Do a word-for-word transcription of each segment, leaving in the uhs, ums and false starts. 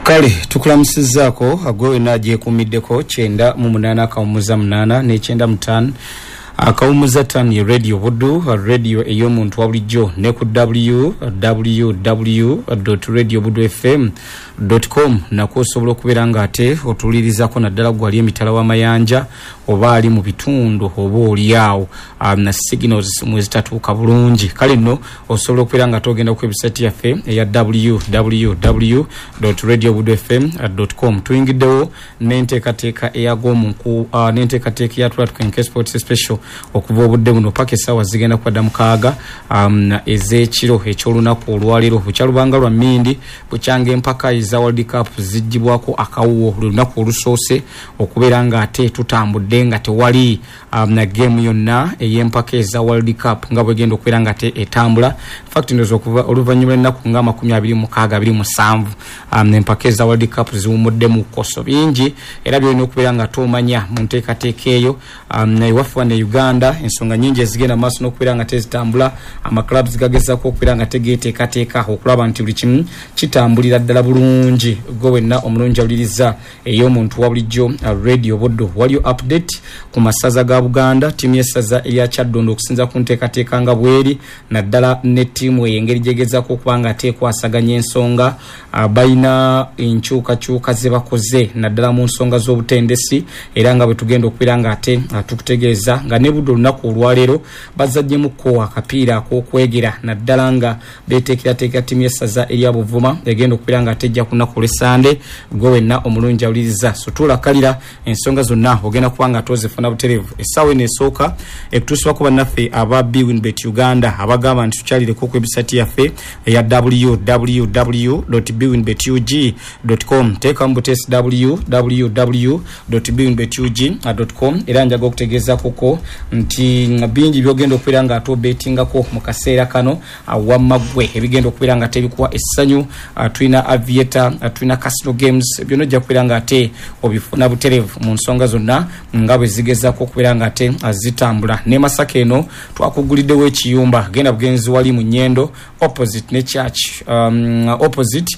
Kale tukulamusizaako agwe naje kumiddeko kyenda mu munana akawumuza munana ne kyenda mutano akawumuza tano ye radio Buddu radio ey'omuntu wa bulijjo ne ku w w w dot radio buddu f m dot com nako osobola okubeera nga ate otulirizako naddala gwali emitala w'amayanja oba ali mu bitundu oba oliawo um, na signals mwezitatuuka bulungi. Kale nno osobola okubeera nga togenda ku website yaffe eya w w w dot radio buddu f m dot com. Tuyingiddewo n'enteekateeka eyag'omunku uh, n'enteekateeka eyatula tukenke sports special okuva obudde buno paka essaawa zigenda kwadda mukaaga um, ez'ekiro eky'olunaku olwaleero bukyalubanga lwa mmindi bukyanga empaka eza World Cup zijjibwako akawuwo lunaku olusoose okubeera nga ate tutambudde nga tewali um, na game yonna ey'empaka eza World Cup nga bwegenda okubeera nga ate etambula. Fact ndozo okuva oluvannyuma lw'ennaku nga makumi abiri mu mukaaga abiri mu musanvu um, empaka eza World Cup ziwummudde mu koso bingi era byolina okubeera nga tomanya mu nteekateeka eyo um, ewaffe ne Uganda ensonga nyingi ezigenda maaso n'okubeera nga tezitambula amaclubs gagezaako okubeera nga tegeeteekateeka okulaba nti buli kimu kitambulira ddala bulungi. Gwe wenna omulungi awuliriza ey'omuntu wa bulijjo uh, radio Buddu waliyo update ku masaza ga Buganda tiimu y'essaza erya Kyaddondo okusinza ku nteekateeka nga bweri naddala ne ttiimu ey'engeri gyegezaako okuba nga teekwasaganya ensonga uh, balina enkyukakyuka ze bakoze naddala mu nsonga z'obutendesi era nga bwe tugenda okubeera nga ate uh, tukutegeeza nga ne Buddu olunaku olwaleero bazaddyemukko akapiira ak'okwegera naddala nga beeteekerateekera ttiimu y'essaza erya Buvuma egenda okubeera nga tejja ku nnaku olw'Essande. Gwe wenna omulungi awuliriza so tuulakalira ensonga zonna ogenda kuba nga tozifuna butereevu. Essaawa eno esooka ekutuusibwako bannaffe aba bwinbet Uganda abagamba nti tukyalireko ku website yaffe eya w w w dot bwinbet u g dot com. teekamu butesi w w w dot bwinbet u g dot com era njaga okutegeezakoko nti bingi byogenda okubeera nga ate obetingako mu kaseera kano wammagwe ebigenda okubeera nga tebikuwa essanyu. Tulina aviator, tulina casino games byonna ojja kubeera nga ate obifuna butereevu mu nsonga zonna nga bwe zigezaako okubeera nga ate zitambula. Ne Masaka eno twakuguliddewo ekiyumba genda bugenzi wali mu Nnyendo opposite ne church um, opposite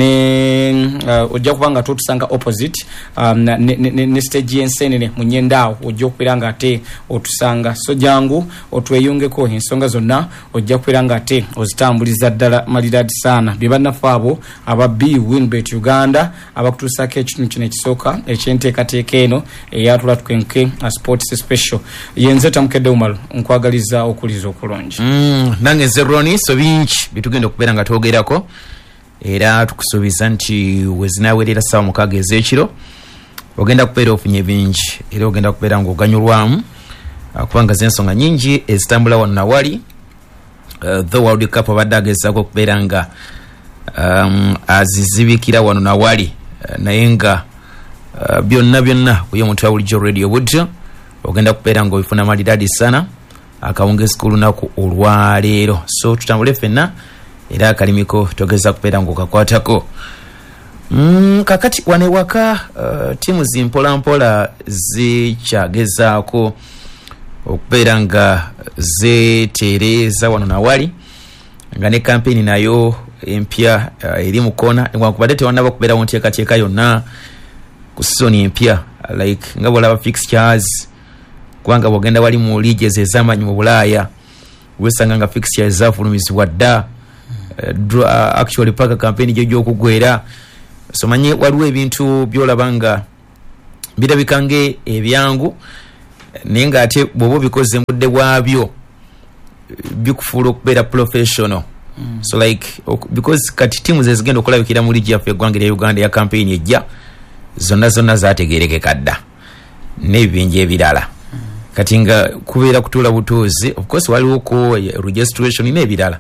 ne uh, ojja kuba nga totusanga opposite um, ne, ne, ne, ne stage y'ensenene mu Nnyendaawo ojja okubeera nga ate otusanga. So jangu otweyungeko ensonga zonna ojja kubeera nga ate ozitambuliza ddala maliraadi saana. Bye bannaffe abo aba bwinbet Uganda abakutuusako ekitundu kino ekisooka eky'enteekateeka eno eyatula tukenke sports special. Yenze tamukedde umalu nkwagaliza okuliza okulungi mm, nange nze Ronnie so bingi bitugenda okubeera nga twogerako era tukusuubiza nti wezinaawerera ssaawa mukaaga ez'ekiro ogenda kubeera ofunye bingi era ogenda kubeera ng'oganyulwamu kubanga z'ensonga nyingi ezitambula wano nawali uh, the World Cup abadde agezaako okubeera nga um, azizibikira wano nawali uh, naye nga uh, byonna byonna kuye omuntu wa bulijjo radio Buddu ogenda kubeera ng'obifuna maliraadi sana akawungezi k'olunaku olwaleero. So tutambule ffenna era akalimiko togeza kubeera ng'okakwatako. Mm, kakati wane waka uh, tiimu zimpolampola zikyagezaako okubeera nga zeetereeza wano nawali nga ne kampeni nayo empya uh, eri mu kona newankubadde tewannaba okubeerawo nteekateeka yonna ku seasoni empya like nga bwolaba fixtures kubanga bwogenda wali mu leagues ez'amaanyi mu Bulaaya wesanga nga fixtures zaafulumizibwa dda uh, uh, actually paka kampeni gyo gy'okugwera so manye waliwo ebintu byolaba nga birabika nge ebyangu naye nga ate bw'oba bikoze mudde bwabyo bikufuula okubeera professional. Mm. So like because kati tiimu ze zigenda okulabikira mu ligi yaffe eggwanga erya Uganda ya campaign ejja zonna zonna zaategeerekeka dda n'ebibinja ebirala. Mm. Kati nga kubeera kutuula butuuzi of course waliwo ko registration n'ebirala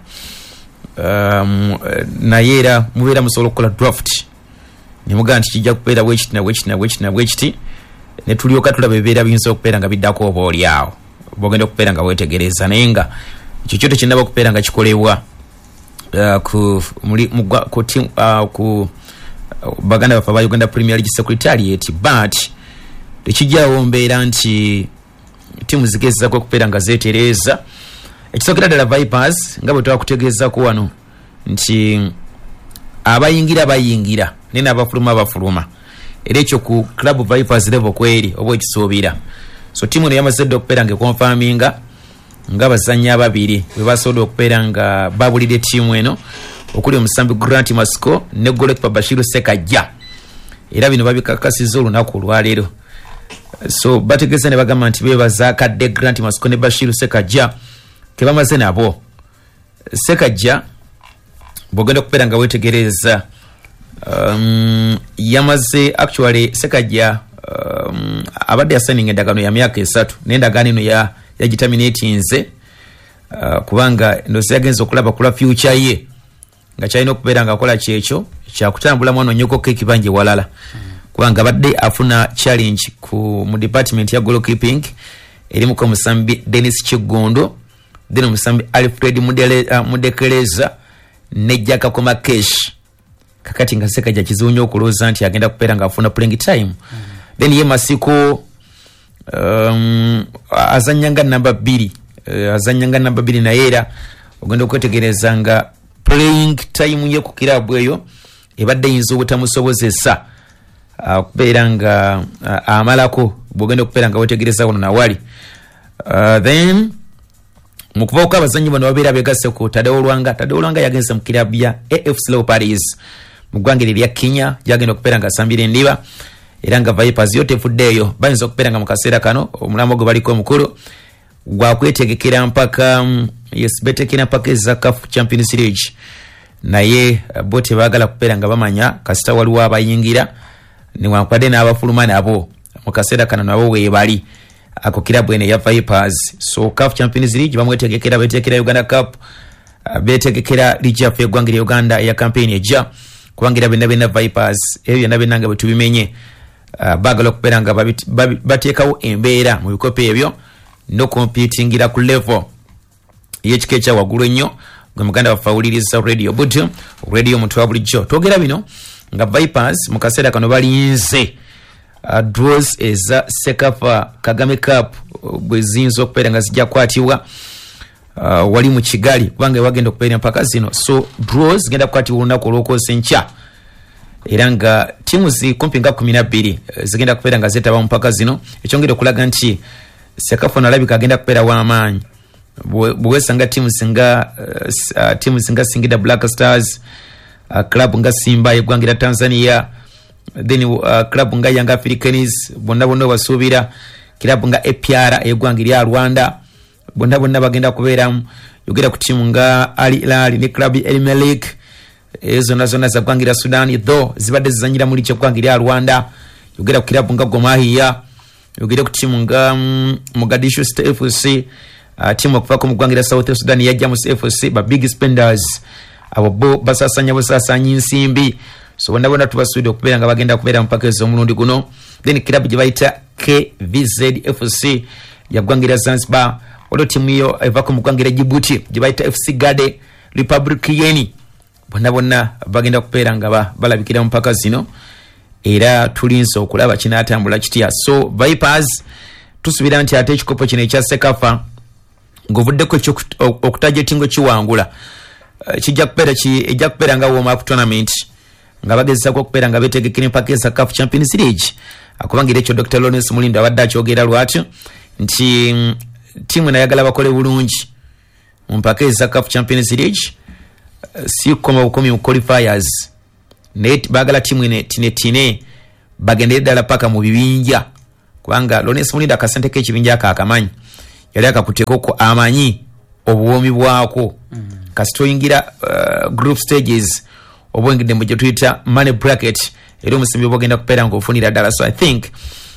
um, naye era mubeera musobola okukola draft ne mugamba nti kijja kubeera bwekiti na bwekiti na bwekiti na bwekiti ne tulyoka tulaba ebibeera biyinza okubeera nga biddako oba oliawo bwogenda okubeera nga weetegereza naye nga ekyo kyoto kinnaba okubeera nga kikolebwa uh, ku muli mugwa ku team uh, ku uh, baganda baffe aba Uganda Premier League Secretariat but tekijjawo mbeera nti tiimu zigezaako okubeera nga zeetereeza. Ekisookera ddala Vipers nga bwe twakutegeezako wano nti abayingira bayingira nina abafuluma abafuluma era ekyo ku Club Vipers level kweri obwe kisuubira. So timu ne yamaze okubeera nga confirminga nga bazannya ababiri we basobola okubeera nga babulire timu eno okuli omusambi Grant Masco ne goalkeeper Bashiru Sekajja. Era bino babikakasiza olunaku olwaleero. So bategese ne bagamba nti bebaza kadde Grant Masco ne Bashiru Sekajja ke bamaze nabo. Sekajja bogenda okubeera nga wetegereza um, yamaze actually Sekajja um, abadde asaninga endagaano ya myaka esatu n'endagaano eno ya yagitaminatinze uh, kubanga ndozi yagenza okulaba kula future ye nga kyalina okubeera nga akola kyekyo kyakutambula mwana onyoko kekibanje walala kubanga badde afuna challenge ku mu department ya goalkeeping erimu ko musambi Dennis Chigondo then musambi Alfred Mudele uh, Mudekeleza ne Jaka Koma Cash kakati nga Sekajja kizunyo okuloza nti agenda kubeera nga afuna playing time mm. Then ye Masiko um, azanyanga namba mbiri uh, azanyanga namba mbiri na era ogenda okwetegereza nga playing time ye ku kirabu eyo ebadde yinza obutamusobozesa okubeera uh, nga uh, amalako bwogenda okubeera nga wetegereza wano nawali uh, then mukubaoka abazanyi bano babeera begasse ku Tadeo Lwanga. Tadeo Lwanga yagenze mu kirabu ya A F C Leopards mu ggwanga lya Kenya yagenda okubeera nga asambira endiba era nga Vipers yote fuddeeyo bayinza okubeera nga mu kaseera kano omulamu gwe baliko omukulu gwakwetegekera mpaka um, yes betekera mpaka eza C A F Champions League naye uh, bote baagala kubeera nga bamanya kasita waliwo abayingira niwankwadde n'abafuluma nabo mu kaseera kano nabo weebali ako kirabu ene ya Vipers. So C A F Champions League bamwetegekera betekera Uganda Cup uh, betegekera ligi ya eggwanga Uganda ya campaign ejja kubangira bena bena Vipers ebyo byonna benanga betubimenye uh, bagala okubeera nga bateekawo embeera mu bikopo ebyo no competingira ku level yekika ekya waggulu ennyo gwe muganda wafawuliriza radio budu radio mutwe wa bulijjo twogera bino nga Vipers mu kaseera kano balinze uh, draws eza Sekafa Kagame Cup bwe zinzo okubeera nga zijja kwatibwa uh, wali mu Kigali kubanga wagenda okubeera mpaka zino. So draws zigenda kukwatibwa olunaku olw'okwosa nkya era nga timu zi kumpi nga kumi na bbiri zigenda kubeera nga zeetaba mpaka zino ekyongera okulaga nti Sekafa nalabika agenda kubeera w'amaanyi bwesanga timu singa uh, timu singa Singida Black Stars uh, club nga Simba yeggwanga lya Tanzania then uh, club nga Young Africans bonna bonna basuubira club nga A P R yeggwanga lya Rwanda bonna bonna bagenda kubeera yogera ku timu nga Al Hilal ne club El Merreikh ezo nazo na zaggwanga lya Sudan though zibadde zizanyira muri kyo ggwanga lya Rwanda yogera ku club nga Gor Mahia yogera ku timu nga um, Mogadishu State F C uh, timu okuvako mu ggwanga lya South Sudan ya Jamus F C ba big spenders abo bo basasanya basasanya insimbi so bonna bonna tubasuubira okubeera nga bagenda kubeera mu package omulundi guno. Then club gye bayita K V Z F C ya ggwanga lya Zanzibar waliwo timu yo evako mu ggwanga lya Djibouti gye bayita F C Gade Republic Yeni bonna bonna bagenda kubeera nga balabikira mu mpaka zino era tulinze okulaba kinaatambula kitya. So Vipers tusubira nti ate ekikopo kino ekya Sekafa ng'ovuddeko okutajetingo kiwangula uh, kijja kubeera ejja kubeera nga warm up tournament nga bagezaako okubeera nga beetegekera empaka eza C A F Champions League akubangira ekyo Doctor Lawrence Mulindo abadde akyogera lwatyo nti um, tiimu nayagala bakole bulungi mu mpaka eza C A F Champions League uh, si kukoma bukomi mu qualifiers naye baagala tiimu ene tine tine bagendere ddala paka mu bibinja kubanga Lawrence Mulindo akasente k'ekibinja ako akamanyi yali akakuteekoko amanyi obuwomi bwako mm. kasita oyingira uh, group stages obwengedde mu gye tuyita money bracket era omusimbi bwogenda kubeera ng'ofunira ddala. So I think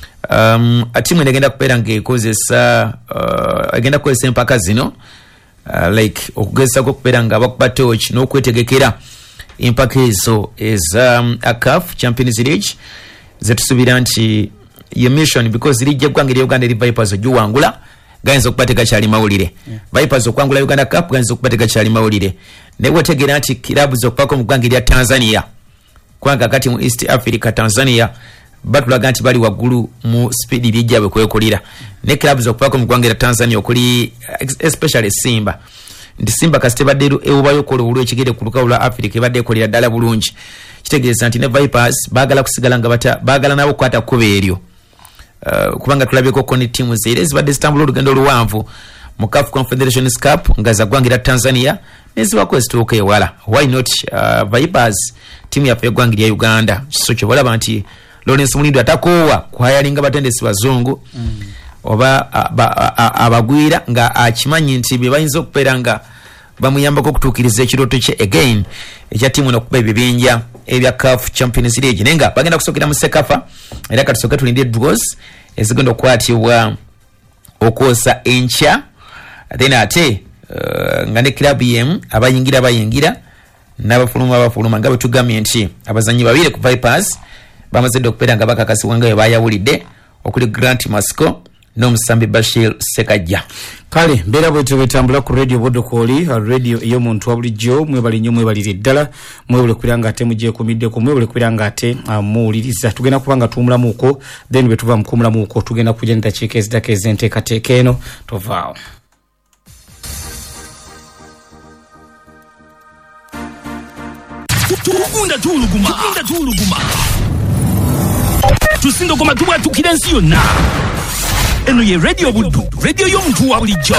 um, tiimu egenda kubeera ng'ekozesa uh, egenda kukozesa empaka zino uh, like okugezesako okubeera nga bakuba torch n'okwetegekera empaka ezo eza um, a C A F Champions League zetusuubira nti ye mission because lijja eggwanga lya Uganda eri Vipers ogiwangula gayinza okubateka kyali mawulire yeah. Vipers okwangula Uganda Cup gayinza okubateka kyali mawulire naye wetegera nti kirabu zokupako mu ggwanga lya Tanzania kubanga kati mu East Africa Tanzania batulaga nti bali waggulu mu speed lijja bwe kwekolera ne kirabu zokupako mu ggwanga lya Tanzania okuli especially Simba nti Simba kasite badde ewubayo kola olwo ekigere ku lukalu lwa Africa ebadde ekolera ddala bulungi kitegeeza nti ne Vipers bagala kusigala nga bata bagala nabo kwata kuba eryo uh, kubanga tulabeko ko ne timu zire zibadde zitambula olugendo luwanvu mu C A F Confederations Cup nga zagwangira Tanzania nezibako zituuka ewala. Why not uh, Vipers timu yaffe egwangira Uganda so kyobalaba nti Lawrence Mulindo atakowa kwayalinga batendesi bazungu mm. oba abagwira nga akimanyi nti bye bayinza okubeera nga bamuyambako okutuukiriza ekirooto kye again ekya timu n'okuba ebibinja ebya C A F Champions League naye nga bagenda kusookera mu Sekafa era katusooke tulinde draws ezigenda okukwatibwa okwosa enkya then ate uh, nga ne club yemu abayingira bayingira n'abafuluma abafuluma nga bwe tugambye nti abazanyi babiri ku Vipers bamaze okubeera nga bakakasibwa nga bwe bayawulidde okuli Grant Masco n'omusambi Bashir Sekajja. Kale mbera bwe tubetambula ku radio Bodokoli radio eyo muntu wabulijjo mwebali nnyo mwebalire ddala mwebule kwiranga ate mujje kumidde ko mwebule kwiranga ate amuuliriza tugenda kubanga tumulamu uko then bwe tuva mukumulamu uko tugenda kugenda chekezi dakeze nteka tekeno tovao. Tukunda tuluguma tukunda tuluguma tusindo koma tuba tukirensi yonna eno ye radio Buddu radio y'omuntu wa bulijjo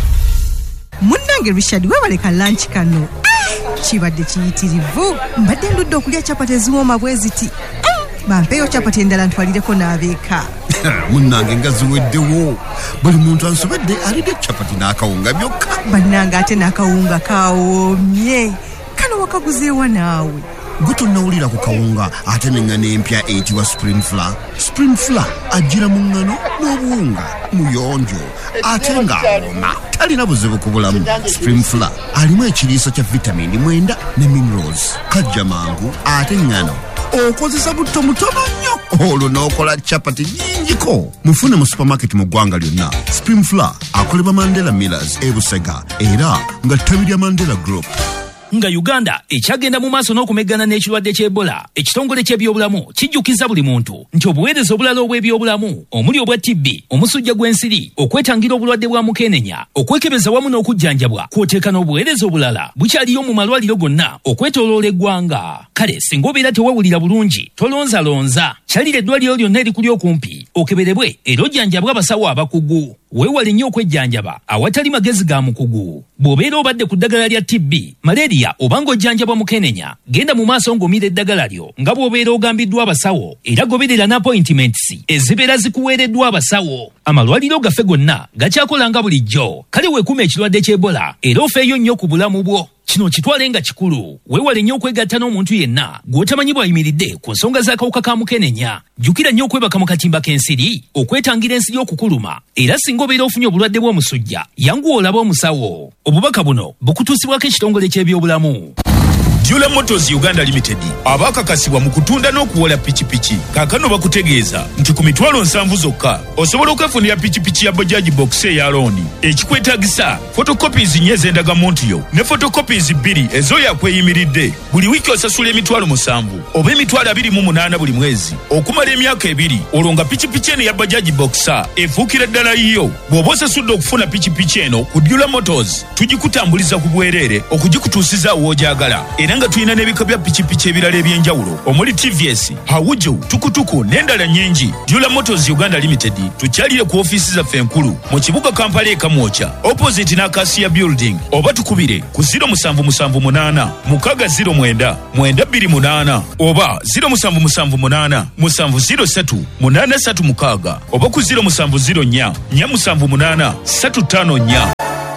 munnange Richard webaleka lunch kano kibadde kiyitirivu mbadde ndudde okulya chapati eziwooma bwe ziti bampeyo chapati endala ntwalireko n'abeeka munnange nga ziweddewo buli muntu ansobedde alidde chapati n'akawunga byokka bannange ate n'akawunga kawoomye kano wakaguzeewa naawe gutonnawulira ku kawunga ate n'engano empya eyitibwa spring flour. Spring flour ajjira mu ngano n'obuwunga muyonjo ate ng'awoma talina buzibu ku bulamu. Spring flour alimu ekiriiso kya vitamini mwenda ne minerals kajja mangu ate ngano okozesa butto mutono nnyo olwo n'okola chapati nnyingiko. Mufune mu supermarket mu ggwanga lyonna. Spring flour akolebwa Mandela Millers e Busega era nga ttabi lya Mandela Group. nga Uganda ekyagenda mu maaso n'okumeggana n'ekirwadde ky'Ebola ekitongole ky'ebyobulamu kijjukiza buli muntu nti obuweereza obulala obw'ebyobulamu omuli obwa T B omusujja gw'ensiri okwetangira obulwadde bwa mukenenya okwekebeza wamu n'okujjanjabwa kwoteeka n'obuweereza obulala bukyaliyo mu malwaliro gonna okwetooloola eggwanga. Kale singa obeera tewawulira bulungi tolonzalonza kyalira eddwaliro lyonna erikuli okumpi okeberebwe era ojjanjabwe abasawo abakugu. Weewale nnyo okwejjanjaba awatali magezi ga mukugu. Bw'obeera obadde ku ddagala lya T B malaria obanga ojjanjabwa mukenenya genda mu maaso ng'omira eddagala lyo nga bw'obeera ogambiddwa abasawo era goberera n'appointments ezibeera zikuweereddwa abasawo. Amalwaliro gaffe gonna gakyakola nga bulijjo. Kale weekuuma ekirwadde ky'Ebola era ofeeyo nnyo ku bulamu bwo. Kino kitwale nga kikulu. Weewale nnyo okwegatta n'omuntu yenna gw'otamanyi bw'ayimiridde ku nsonga z'akawuka ka mukenenya. Jjukira nnyo okwebaka mu katimba k'ensiri okwetangira ensiri okukuluma era singa obeera ofunye obulwadde bw'omusujja yanguwa olabe omusawo. Obubaka buno bukutuusibwako ekitongole ky'ebyobulamu. Jula Motors Uganda Limited abakakasibwa mu kutunda n'okuwola pikipiki kaakano bakutegeeza nti ku mitwalo nsanvu zokka osobola okwefunira pikipiki ya Bajaj Box eya looni ekikwetaagisa photocopies nnya ez'endagamuntu yo ne photocopies bbiri ez'oyakweyimiridde. Buli wiiki osasula emitwalo musanvu oba emitwalo abiri mu munaana buli mwezi okumala emyaka ebiri. Olwo nga pikipiki eno ya Bajaj Box efuukira ddala yiyo. Bw'oba osasudde okufuna pikipiki eno ku Jula Motors tugikutambuliza ku bwereere okugikutuusiza w'ogyagala era nga tulina n'ebika bya pikipiki ebirala eby'enjawulo omuli T V S, Hawuju, Tukutuku n'endala nnyingi. Jula Motors Uganda Limited tukyalire ku ofiisi zaffe enkulu mu kibuga Kampala e Kamwocha opposite n'Acacia Building oba tukubire ku zero musanvu musanvu munaana mukaaga zero mwenda mwenda bbiri munaana oba zero musanvu musanvu munaana musanvu zero ssatu munaana ssatu mukaaga oba ku zero musanvu zero nnya nnya musanvu munaana ssatu ttaano nnya.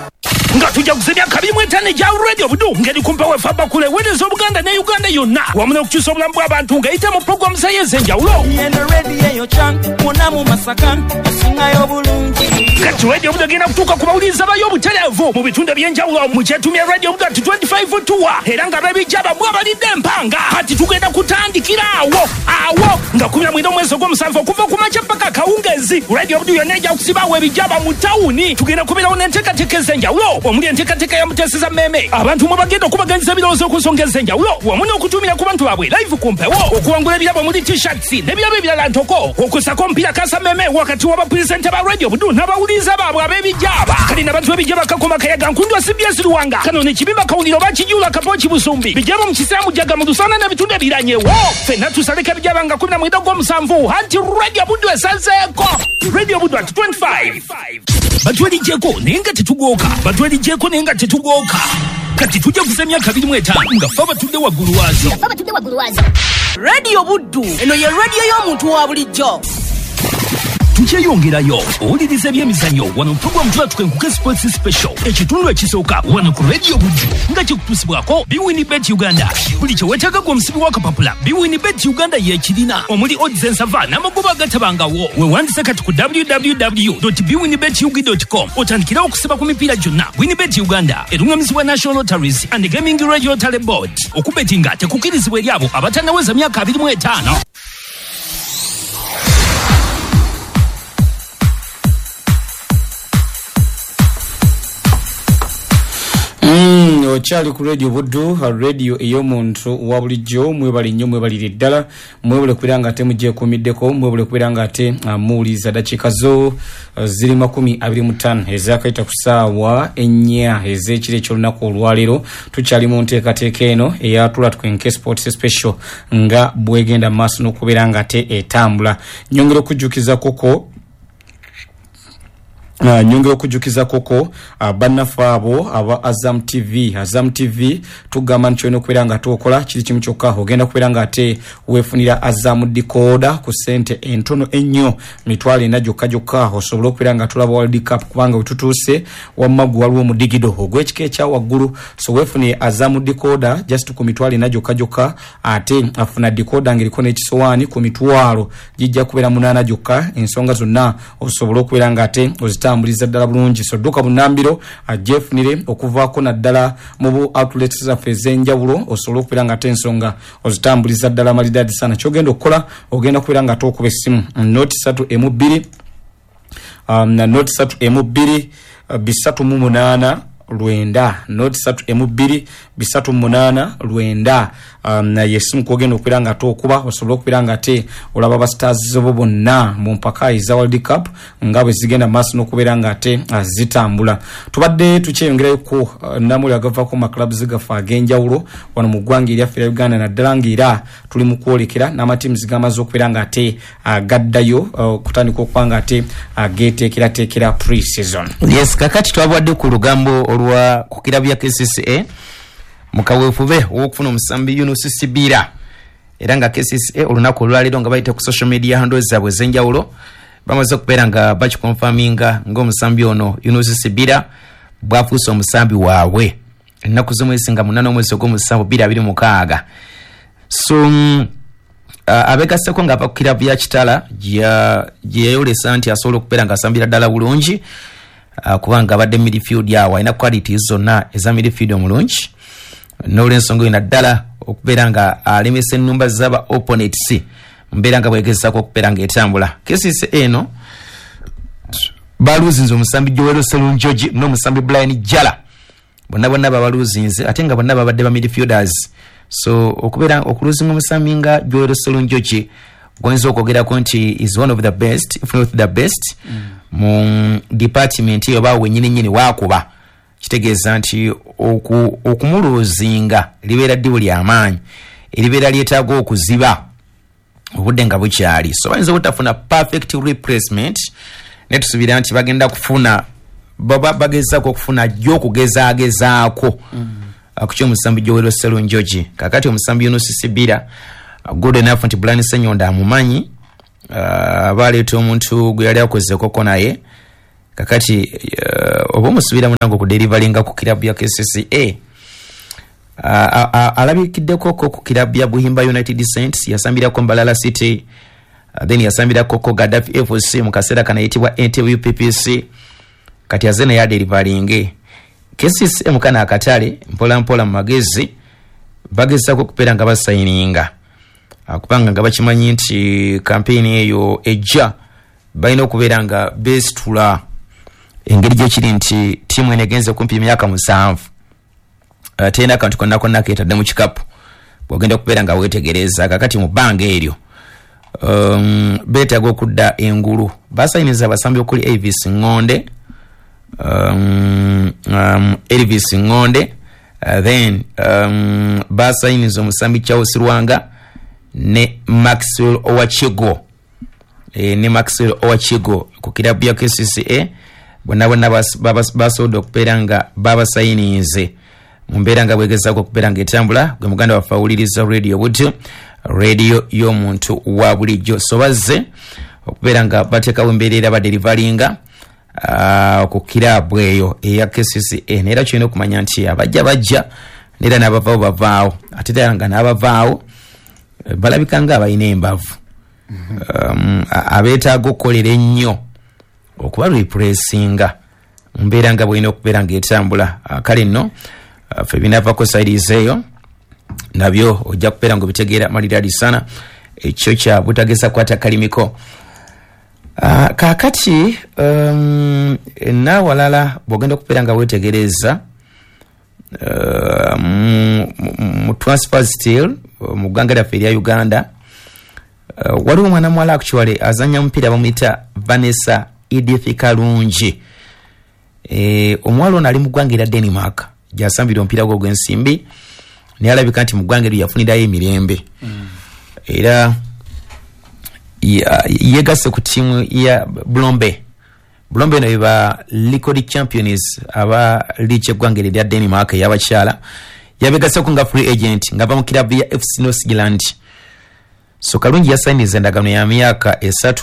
Nga tujja kusebya kabiri mu etaano gya radio Buddu ngeri kumpa wefa bakule weereza Obuganda ne Uganda yonna wamu n'okukyusa obulamu bw'abantu ng'eyita mu programu z'enjawulo. Yendo radio yo chan muna mu masakan esingayo bulungi. Kati radio Buddu egenda kutuuka ku bawuliriza bayo obutereevu mu bitundu by'enjawulo mu kyetumya radio Buddu twenty-five tour era nga babijjaba bwabalidde empanga kati tugenda kutandikira awo awo nga kumi na mwenda omwezi ogw'omusanvu okuva ku makya paka kawungezi radio Buddu yonna ejja kusibaawo ebijjaba mu tawuni tugenda kubeerawo n'enteekateeka ez'enjawulo omuli enteekateeka ya muteeseza mmeme abantu mwe bagenda okubaganyiza ebirowoozo ku nsonga ez'enjawulo wamu n'okutumira ku bantu baabwe live ku mpewo okuwangula ebirabo omuli t-shirts n'ebirabo ebirala ntoko okusako mpira kasa mmeme wakati w'abapulisente ba radio budu n'abawuliriza baabwe ab'ebijjaaba kali n'abantu b'ebijja bakakoma kayaga nkundwa C B S Luwanga kano n'ekibiba kawuliro bakijula kapooki busumbi bijjaba mu kisaamu jaga mu lusana n'ebitundu ebiranyewo ffenna tusaleka ebijjaba nga kumi na mwenda gw'omusanvu anti radio budu esazeeko radio budu at twenty-five batwelijjeko naye nga tetugooka batwelijjeko naye nga tetugooka kati tujja kuza emyaka abiri mu etaano nga ffe abatudde waggulu waazo radio buddu eno ye radio y'omuntu wa bulijjo tukyeyongerayo owuliriza ebyemizannyo wano program tulatukenkuka sports special ekitundu ekisooka wano ku radio buddu nga kikutusibwako biwinibet uganda buli kyeweetaaga gwe omusibi w'akapapula biwinibet uganda yeekirina omuli odds ensava n'amagoba agatabangawo weewandise kati ku w w w dot biwinibet u g dot com otandikirawo okusiba ku mipiira gyonna winibet uganda eruŋŋamizibwa national lotteries and gaming regulatory board okubetinga tekukirizibwa eri abo abatannaweza myaka abiri mu etaano. Mm, okyali ku radio buddu radio ey'omuntu wa bulijjo mwebali nnyo mwebalire ddala mwebule kubeera nga ate mugyekuumiddeko mwebule kubeera nga ate uh, muwuliriza dakiika zo uh, ziri makumi abiri mu ttaano ezakayita ku ssaawa ennya ez'ekiro eky'olunaku olwaleero tukyali mu nteekateeka eno eyatula tukwenke sports special nga bwegenda mu maaso n'okubeera nga ate etambula nyongera okujjukiza koko Uh, nyongera okujukiza koko uh, bannaffe abo aba Azam T V Azam T V tugamba nti olina okubeera nga tukola kiri kimu kyokka ogenda kubeera nga ate weefunira Azam decoder ku ssente entono ennyo mitwalo ena gyokka gyokka osobola okubeera nga tulaba World Cup kubanga wetutuuse wammagu waliwo mu digido ogw'ekika ekya waggulu so weefunire Azam decoder just ku mitwalo ena gyokka gyokka ate afuna decoder ng'eriko n'ekisowaani ku mitwalo gijja kubeera munaana gyokka ensonga zonna osobola okubeera nga ate ozita ambuliza ddala bulungi so dduka bunambiro ajefunire okuvaako naddala mu bu outlets zaffe ez'enjawulo osobola okubeera nga ate ensonga ozitambuliza ddala malidaadi sana kyogenda okukola ogenda kubeera nga ate okuba essimu noti satu emu bbiri um, na noti satu emu bbiri uh, bisatu mu munaana lwenda noti satu emu bbiri bisatu mu munaana lwenda um, yesimu kwogenda okubeera nga ate okuba osobola okubeera nga ate olaba ba stars bo bonna mu mpaka eza World Cup nga bwe zigenda maaso n'okubeera nga ate uh, zitambula tubadde tukyeyongerayo ku uh, namuli agavaako mu clubs gaffe ag'enjawulo wano mu ggwanga eryaffe erya Uganda naddala ng'era tuli mu kwolekera n'amatiimuzi gamaze okubeera nga ate uh, gaddayo uh, kutandika okuba nga ate uh, geeteekerateekera pre-season. Yes, kakati twabwadde ku lugambo olwa ku kirabu ya K C C A mukaweefube w'okufuna omusambi Yunus Sibira era nga K C C A olunaku olwaleero nga bayita ku social media handles zaabwe ez'enjawulo bamaze okubeera nga bakikonfaminga ng'omusambi ono Yunus Sibira bwafuuse omusambi waabwe ennaku z'omwezi nga munaana omwezi ogw'omusanvu bbiri abiri mukaaga so um, uh, abeegasseko ng'ava ku kirabu ya Kitala gye yayolesa nti asobola okubeera ng'asambira ddala bulungi uh, kubanga abadde midfield yawe alina qualities zonna eza midfield omulungi n'olw'ensonga eno ddala okubeera nga alemesa ennumba z'aba opponents mbeera nga bwegezaako okubeera ng'etambula kesisi eno baluzinze omusambi Joel Serunjoji n'omusambi Brian Jala bonna bonna babaluzinze ate nga bonna babadde ba midfielders so okubeera okuluzinga omusambi nga Joel Serunjoji goyinza okwogerako nti is one of the best if not the best mm. mu department eyo bawe nyini nyini waakuba kitegeeza nti oku, okumuluzinga libeera ddibu ly'amaanyi eribeera lyetaaga okuziba obudde nga bukyali so bayinza obutafuna perfect replacement ne tusuubira nti bagenda kufuna baba bagezaako okufuna gy'okugezaagezaako mm. ku ky'omusambi Joel Serunjoji kakati omusambi Yunus Sibira good enough nti Brian Senyonda amumanyi uh, baleeta omuntu gwe yali akozeeko ko naye kakati uh, oba omusubira munango ku deliveryinga ku kirabu ya K C C A uh, alabikiddeko ko ku kirabu ya Buhimba United Saints yasambirako Mbalala City uh, then yasambirako ko Gaddafi F C mu kaseera kanayitibwa Entebbe U P P C kati azena ya deliveryinge K C C A mukana akatale mpola mpola mu magezi bagezaako okubeera nga basayininga akupanga nga bakimanyi nti campaign eyo ejja balina okubeera nga beesitula engeri gyekiri nti tiimu eno egenze okumpi emyaka musanvu uh, tena akantu konna konna keetadde mu kikapu bw'ogenda okubeera nga weetegereza kakati mu bbanga eryo um, beetaaga okudda engulu basayiniza abasambi okuli Elvis Ngonde um, um, Elvis Ngonde uh, then um, basayiniza omusambi Charles Rwanga ne Maxwell Owachigo e, ne Maxwell Owachigo ku kirabu ya K C C A bonna bonna basobola okubeera nga babasayinize mu mbeera nga bwegezaako okubeera nga etambula gwe muganda waffe awuliriza radio Buddu radio y'omuntu wa bulijjo so bazze okubeera nga bateekawo embeerera baderivalinga uh, ku kirabu eyo eya K C C A neera kirina okumanya nti abajja bajja neera n'abavaawo bavaawo ate era nga n'abavaawo balabika nga abalina embavu um, abeetaaga okukolera ennyo okuba repressinga mu mbeera nga bwolina okubeera nga etambula uh, kale nno uh, ffe binaavako sides eyo nabyo ojja kubeera nga obitegeera marirali sana ekyo kya butageza kwata kalimiko uh, kaakati um, naawalala bw'ogenda okubeera nga weetegereza uh, mu transfer still mu ggwanga lyaffe erya Uganda uh, waliwo omwana muwala actually azanya mupiira bamuyita Vanessa Edith Kalungi e, omuwala ono ali mu ggwanga erya Denmark gyasambira omupiira gwe ogw'ensimbi naye alabika nti mu ggwanga eryo yafunirayo emirembe mm. era yegasse ku ttiimu ya Blombe Blombe eno eba League Champions aba liiche eggwanga erya Denmark ey'abakyala yabegasseko nga free agent nga va mu kirabu ya F C North Zealand so Kalungi yasayiniza endagaano ya myaka esatu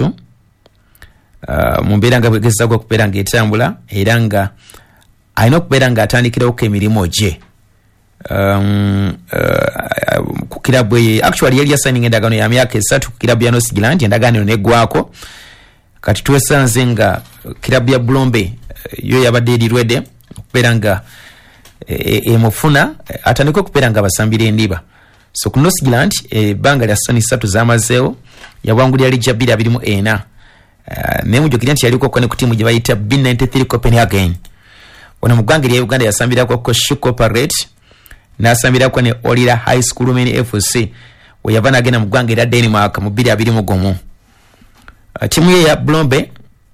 uh, mu mbeera nga bwegezaako okubeera nga etambula era nga alina okubeera nga atandikirawo emirimu gye um, uh, ku kirabu eyo actually yali yasayininga endagaano ya myaka esatu ku kirabu ya North Zealand endagaano eno neggwako kati twesanze nga kirabu ya Blombe yo yabadde erirwedde okubeera nga emufuna e, atandika okubeera nga basambira endiba so ku North Zealand ebbanga lya ssoni ssatu zamazeewo yawangulira ligya bbiri abiri mu ena uh, naye mujjukira nti yaliko okone ku ttiimu gye bayita B ninety-three Copenhagen wano mu ggwanga erya Uganda yasambirako Koshu Corporate n'asambirako ne Olira High School Men F C we yava n'agenda mu ggwanga erya Denmark mu bbiri abiri mu gumu uh, ttiimu ye ya Blombe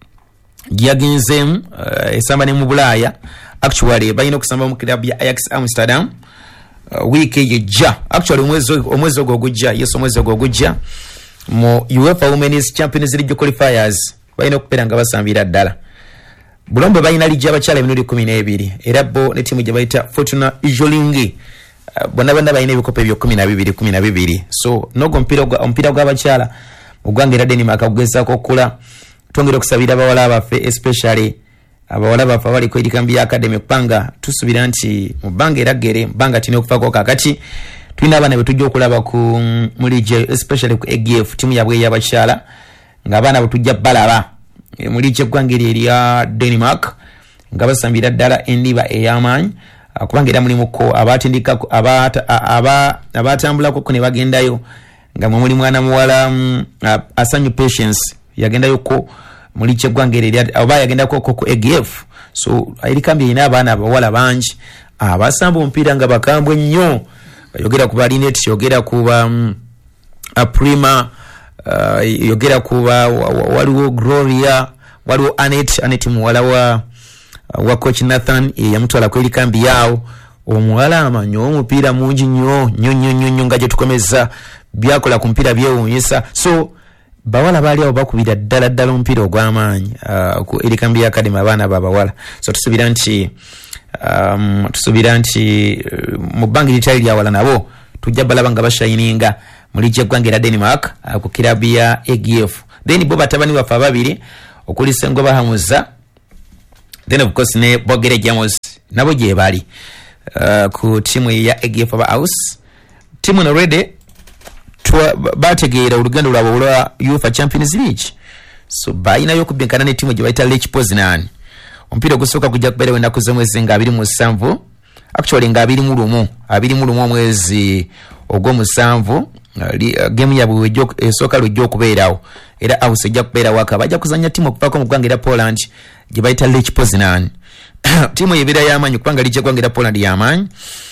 gyagenzeemu uh, esamba ne mu Bulaaya actually bayina okusamba mu kirabu ya Ajax Amsterdam uh, week ejja actually omwezi omwezi ogwo ogujja yes omwezi ogwo ogujja mu UEFA Women's Champions League qualifiers bayina okubeera nga basambira ddala Blombe bayina ligya abakyala emirundi kumi n'ebiri era bo ne ttiimu gye bayita Fortuna Ijolingi uh, bonna bonna bayina ebikopo ebyo kumi na bibiri kumi na bibiri so nogo omupiira gw'abakyala mu ggwanga era Denmark akugezaako okula twongera okusabira abawala abaffe especially abawala baffe abali ku erikambi ya academy panga tusubira nti mu bbanga eraggere bbanga tina okufaako kakati tulina abaana be tujja okulaba ku mulijje especially ku A G F timu yabwe y'abakyala ng'abaana bwe tujja balaba e, mulijje eggwanga eryo erya Denmark nga basambira ddala endiba ey'amaanyi kubanga era mulimuko abatindikako abatambulako ne bagendayo nga mwe muli mwana muwala um, Asanyu Patience yagendayo ko muli kyeggwanga eryo oba yagendako ku A G F so erikambi erina abaana abawala bangi abasamba omupiira nga bakambwe nnyo yogera ku Balinet yogera ku um, Prima uh, yogera ku waliwo Gloria waliwo Anet Anet muwala wa wa coach Nathan yamutwala ku erikambi yawo omuwala amanyo omupiira mungi nnyo nnyo nnyo nnyo nga gye tukomeza byakola ku mpiira byewuunyisa so bawala bali awo bakubira ddala ddala omupiira ogw'amaanyi uh, ku erikambi ya academy abaana babawala so tusubira nti um, tusubira nti uh, mu bbanga litali lyawala nabo tujja balaba nga bashayininga mu ligya eggwanga erya Denmark uh, ku kirabu ya A G F then bo batabani baffe ababiri okuli Sengo Bahamuza then of course ne Bogere Jamos nabo gye bali uh, ku timu ya A G F aba house timu no ready bategeera olugendo lwabwe olwa UEFA Champions League so bayina yokubinkana ne timu gye bayita Lech Poznan omupiira gusooka kujja kubeera ennaku z'omwezi nga abiri mu ssanvu actually nga abiri mu lumu abiri mu lumu omwezi ogw'omusanvu uh, game yabwe ejjo esooka lujja okubeerawo era House ejja kubeerawo aka bajja kuzanya timu okuvaako mu ggwanga erya Poland gye bayita Lech Poznan timu ebeera y'amaanyi kubanga lijja ggwanga erya Poland y'amaanyi